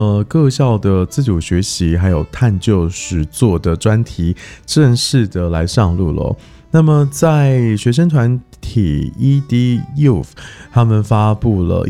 各校的自主学习还有探究实作的专题正式的来上路了。那么在学生团体 ED Youth 他们发布了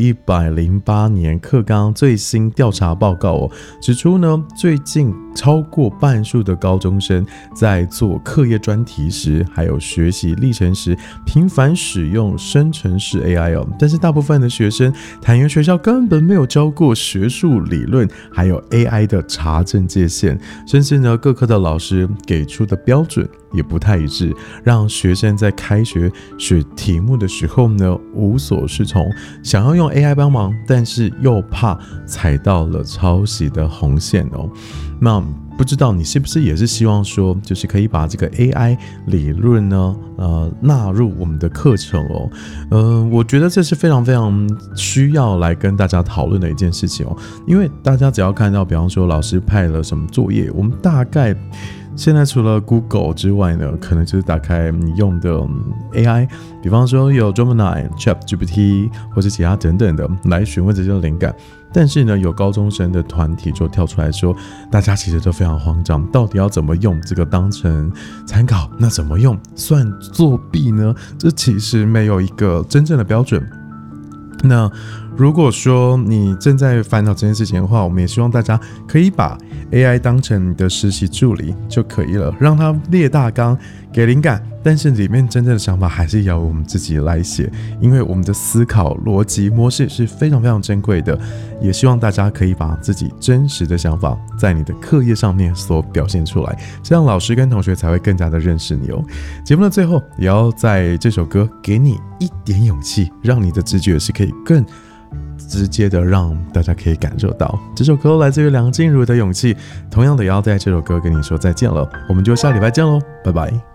108年课纲最新调查报告指出呢，最近超过半数的高中生在做课业专题时还有学习历程时频繁使用生成式 AI 但是大部分的学生坦言学校根本没有教过学术理论还有 AI 的查证界限，甚至呢各科的老师给出的标准也不太一致，让学生在开学选题目的时候呢无所适从，想要用 AI 帮忙，但是又怕踩到了抄袭的红线那不知道你是不是也是希望说，就是可以把这个 AI 理论呢纳入我们的课程我觉得这是非常非常需要来跟大家讨论的一件事情因为大家只要看到比方说老师派了什么作业，我们大概现在除了 Google 之外呢，可能就是打开你用的 AI， 比方说有 Gemini、ChatGPT 或是其他等等的来询问这些灵感。但是呢，有高中生的团体就跳出来说，大家其实都非常慌张，到底要怎么用这个当成参考？那怎么用算作弊呢？这其实没有一个真正的标准。那如果说你正在烦恼这件事情的话，我们也希望大家可以把 AI 当成你的实习助理就可以了，让它列大纲给灵感，但是里面真正的想法还是由我们自己来写，因为我们的思考逻辑模式是非常非常珍贵的，也希望大家可以把自己真实的想法在你的课业上面所表现出来，这样老师跟同学才会更加的认识你节目的最后也要在这首歌给你一点勇气，让你的直觉是可以更直接的让大家可以感受到。这首歌来自于梁静茹的勇气，同样的也要在这首歌跟你说再见了，我们就下礼拜见咯，拜拜。